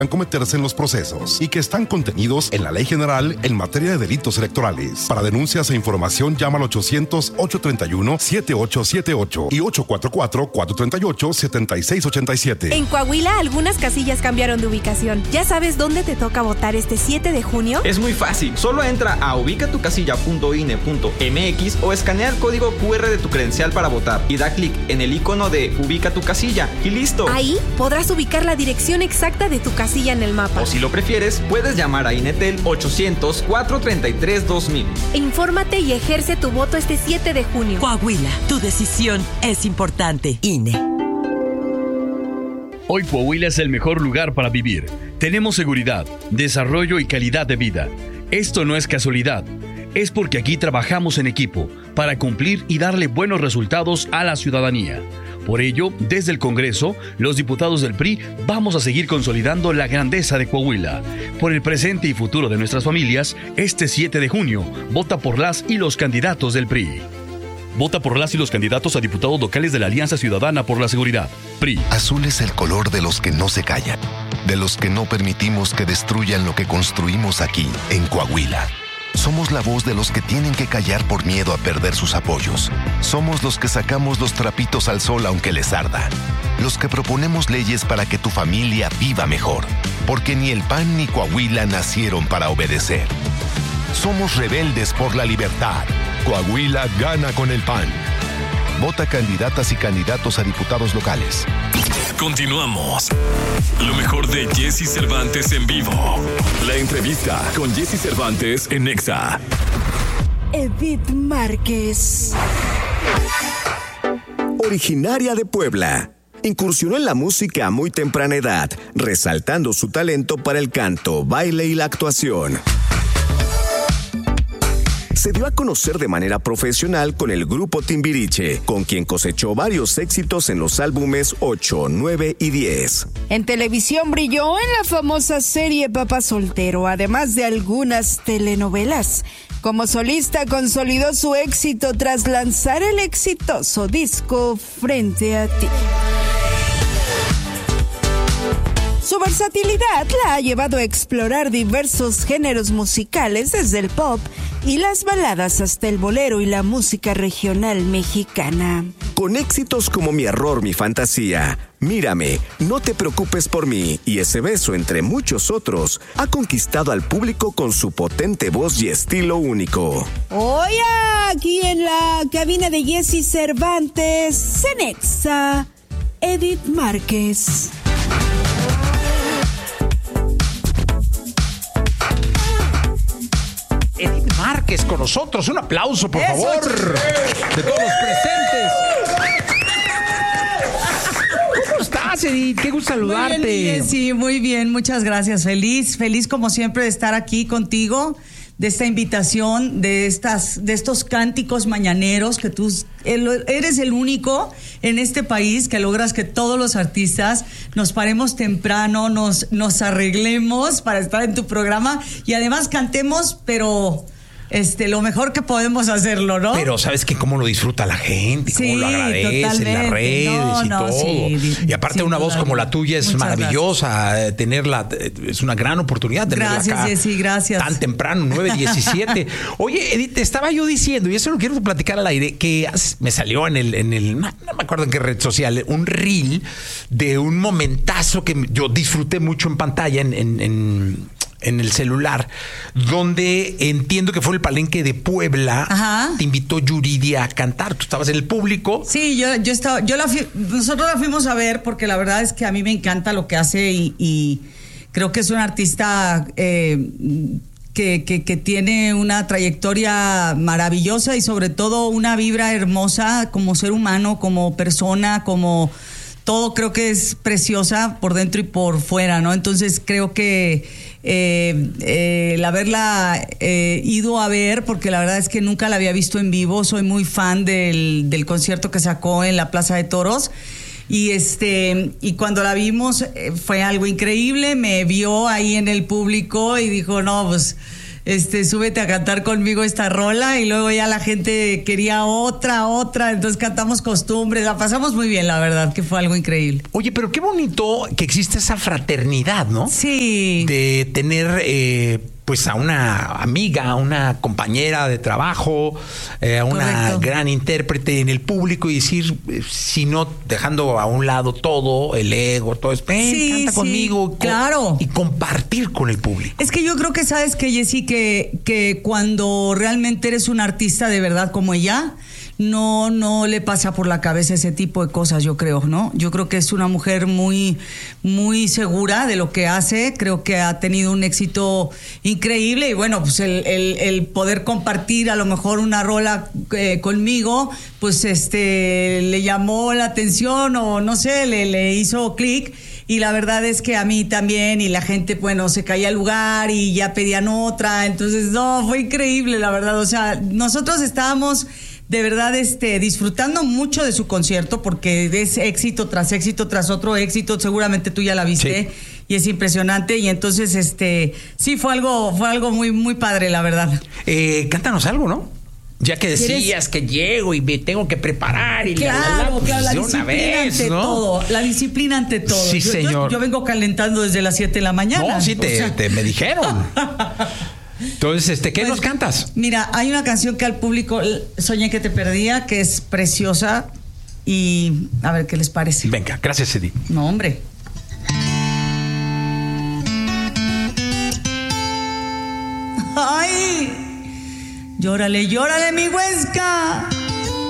cometerse en los procesos y que están contenidos en la Ley General en materia de delitos electorales. Para denuncias e información llama al 800-831-7878 y 844-438-7687. En Coahuila, algunas casillas cambiaron de ubicación. ¿Ya sabes dónde te toca votar este 7 de junio? Es muy fácil. Solo entra a ubicatucasilla.ine.mx o escanea el código QR de tu credencial para votar y da clic en el icono de Ubica tu casilla y listo. Ahí podrás ubicar la dirección exacta de tu casilla en el mapa. O si lo prefieres, puedes llamar a Inetel 800-433-2000. Infórmate y ejerce tu voto este 7 de junio. Coahuila, tu decisión es importante. INE. Hoy Coahuila es el mejor lugar para vivir. Tenemos seguridad, desarrollo y calidad de vida. Esto no es casualidad. Es porque aquí trabajamos en equipo para cumplir y darle buenos resultados a la ciudadanía. Por ello, desde el Congreso, los diputados del PRI vamos a seguir consolidando la grandeza de Coahuila. Por el presente y futuro de nuestras familias, este 7 de junio, vota por las y los candidatos del PRI. Vota por las y los candidatos a diputados locales de la Alianza Ciudadana por la Seguridad, PRI. Azul es el color de los que no se callan, de los que no permitimos que destruyan lo que construimos aquí, en Coahuila. Somos la voz de los que tienen que callar por miedo a perder sus apoyos. Somos los que sacamos los trapitos al sol aunque les arda. Los que proponemos leyes para que tu familia viva mejor. Porque ni el PAN ni Coahuila nacieron para obedecer. Somos rebeldes por la libertad. Coahuila gana con el PAN. Vota candidatas y candidatos a diputados locales. Continuamos. Lo mejor de Jesse Cervantes en vivo. La entrevista con Jesse Cervantes en Nexa. Edith Márquez. Originaria de Puebla, incursionó en la música a muy temprana edad, resaltando su talento para el canto, baile y la actuación. Se dio a conocer de manera profesional con el grupo Timbiriche, con quien cosechó varios éxitos en los álbumes 8, 9 y 10. En televisión brilló en la famosa serie Papá Soltero, además de algunas telenovelas. Como solista consolidó su éxito tras lanzar el exitoso disco Frente a ti. Su versatilidad la ha llevado a explorar diversos géneros musicales, desde el pop y las baladas hasta el bolero y la música regional mexicana. Con éxitos como Mi error, mi fantasía, Mírame, No te preocupes por mí y Ese beso, entre muchos otros, ha conquistado al público con su potente voz y estilo único. Hoy aquí en la cabina de Jesse Cervantes, en Nexa, Edith Márquez. Edith Márquez con nosotros. Un aplauso, por favor, de todos los presentes. ¿Cómo estás, Edith? Qué gusto saludarte. Muy bien, sí, muy bien. Muchas gracias. Feliz como siempre de estar aquí contigo, de esta invitación, de estos cánticos mañaneros, que tú eres el único en este país que logras que todos los artistas nos paremos temprano, nos arreglemos para estar en tu programa y además cantemos, pero lo mejor que podemos hacerlo, ¿no? Pero ¿sabes qué? Cómo lo disfruta la gente, cómo lo agradece en las redes y todo. Sí, y aparte una voz como la tuya es maravillosa. Gracias. Tenerla es una gran oportunidad. Gracias, acá, Jessy, gracias. Tan temprano, 9:17. Oye, Edith, te estaba yo diciendo, y eso lo quiero platicar al aire, que me salió en el no me acuerdo en qué red social, un reel de un momentazo que yo disfruté mucho en pantalla, en el celular, donde entiendo que fue el Palenque de Puebla. Ajá. Te invitó Yuridia a cantar. Tú estabas en el público. Sí, nosotros la fuimos a ver porque la verdad es que a mí me encanta lo que hace y creo que es un artista que tiene una trayectoria maravillosa y sobre todo una vibra hermosa como ser humano, como persona, como todo. Creo que es preciosa por dentro y por fuera, ¿no? Entonces creo que el haberla ido a ver, porque la verdad es que nunca la había visto en vivo, soy muy fan del concierto que sacó en la Plaza de Toros y cuando la vimos fue algo increíble. Me vio ahí en el público y dijo, no, pues súbete a cantar conmigo esta rola, y luego ya la gente quería otra, entonces cantamos Costumbre, la pasamos muy bien, la verdad, que fue algo increíble. Oye, pero qué bonito que existe esa fraternidad, ¿no? Sí. De tener pues a una amiga, a una compañera de trabajo, a una gran intérprete en el público, y decir, si no, dejando a un lado todo, el ego, todo eso, canta conmigo. Claro. Y compartir con el público. Es que yo creo que sabes que, Jessy, que cuando realmente eres un artista de verdad como ella, no le pasa por la cabeza ese tipo de cosas, yo creo, ¿no? Yo creo que es una mujer muy, muy segura de lo que hace. Creo que ha tenido un éxito increíble, y bueno, pues el poder compartir a lo mejor una rola conmigo, pues le llamó la atención, o no sé, le hizo clic. Y la verdad es que a mí también, y la gente, bueno, se caía al lugar y ya pedían otra. Entonces, no, fue increíble, la verdad. O sea, nosotros estábamos de verdad disfrutando mucho de su concierto, porque es éxito tras otro éxito. Seguramente tú ya la viste. Sí. Y es impresionante. Y entonces, sí, fue algo muy, muy padre, la verdad. Cántanos algo, ¿no? Ya que decías que llego y me tengo que preparar y claro, la disciplina ante todo. La disciplina ante todo. Sí, señor. Yo vengo calentando desde las 7 de la mañana. No, sí, me dijeron. Entonces, ¿qué nos cantas? Mira, hay una canción que al público Soñé que te perdía, que es preciosa, y a ver qué les parece. Venga, gracias, Edith. No, hombre. ¡Ay! Llórale, llórale, mi Huesca.